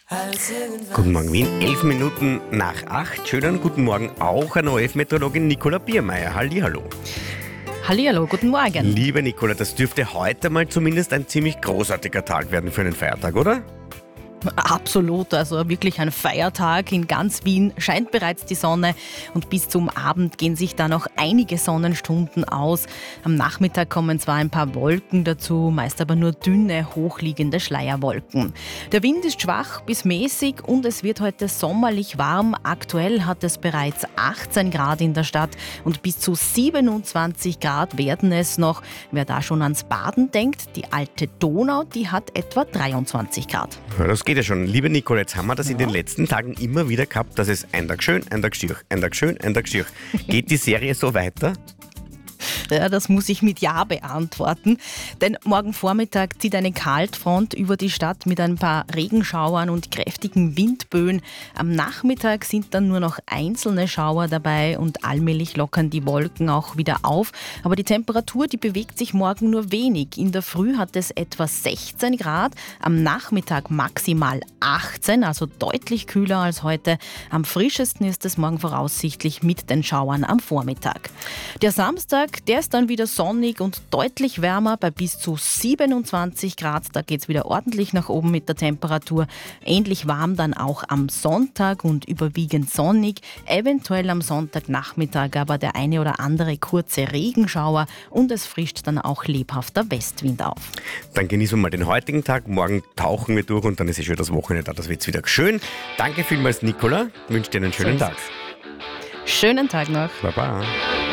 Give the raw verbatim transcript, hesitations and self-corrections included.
Guten Morgen Wien, elf Minuten nach acht. Schönen guten Morgen auch an O R F-Meteorologin Nicola Biermeier. Hallihallo. Hallihallo, guten Morgen. Liebe Nicola, das dürfte heute mal zumindest ein ziemlich großartiger Tag werden für einen Feiertag, oder? Absolut, also wirklich ein Feiertag. In ganz Wien scheint bereits die Sonne und bis zum Abend gehen sich da noch einige Sonnenstunden aus. Am Nachmittag kommen zwar ein paar Wolken dazu, meist aber nur dünne, hochliegende Schleierwolken. Der Wind ist schwach bis mäßig und es wird heute sommerlich warm. Aktuell hat es bereits achtzehn Grad in der Stadt und bis zu siebenundzwanzig Grad werden es noch. Wer da schon ans Baden denkt, die alte Donau, die hat etwa dreiundzwanzig Grad. Ja, das geht ja schon. Liebe Nicola, jetzt haben wir das in den letzten Tagen immer wieder gehabt, dass es ein Tag schön, ein Tag schier, ein Tag schön, ein Tag schier. Geht die Serie so weiter? Ja, das muss ich mit Ja beantworten, denn morgen Vormittag zieht eine Kaltfront über die Stadt mit ein paar Regenschauern und kräftigen Windböen. Am Nachmittag sind dann nur noch einzelne Schauer dabei und allmählich lockern die Wolken auch wieder auf. Aber die Temperatur, die bewegt sich morgen nur wenig. In der Früh hat es etwa sechzehn Grad, am Nachmittag maximal achtzehn, also deutlich kühler als heute. Am frischesten ist es morgen voraussichtlich mit den Schauern am Vormittag. Der Samstag, der ist dann wieder sonnig und deutlich wärmer bei bis zu siebenundzwanzig Grad. Da geht es wieder ordentlich nach oben mit der Temperatur. Ähnlich warm dann auch am Sonntag und überwiegend sonnig. Eventuell am Sonntagnachmittag aber der eine oder andere kurze Regenschauer und es frischt dann auch lebhafter Westwind auf. Dann genießen wir mal den heutigen Tag. Morgen tauchen wir durch und dann ist es schon das Wochenende da. Das wird wieder schön. Danke vielmals, Nicola. Ich wünsche dir einen schönen So Tag. Schönen Tag noch. Baba.